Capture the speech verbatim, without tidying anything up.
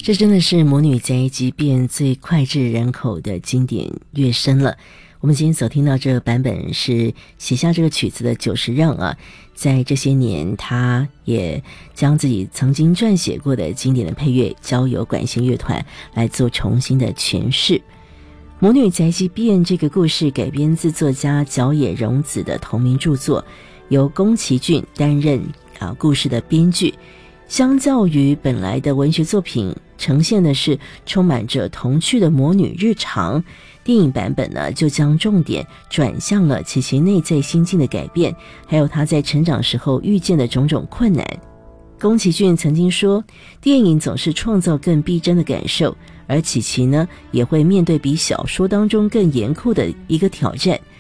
这真的是母女在即便最脍炙人口的经典乐声了。我们今天所听到这个版本是写下这个曲子的久石让啊，在这些年他也将自己曾经撰写过的经典的配乐交由管弦乐团来做重新的诠释。母女在即便这个故事改编自作家角野荣子的同名著作，由宫崎骏担任啊故事的编剧。相较于本来的文学作品，呈现的是充满着童趣的母女日常，电影版本呢就将重点转向了琪琪内在心境的改变，还有她在成长时候遇见的种种困难。宫崎骏曾经说，电影总是创造更逼真的感受，而琪琪呢也会面对比小说当中更严酷的一个挑战，